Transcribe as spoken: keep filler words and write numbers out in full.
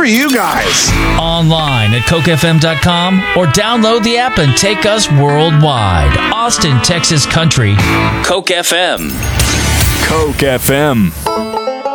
you guys? Online at coke f m dot com or download the app and take us worldwide. Austin, Texas Country, Coke F M. Coke F M.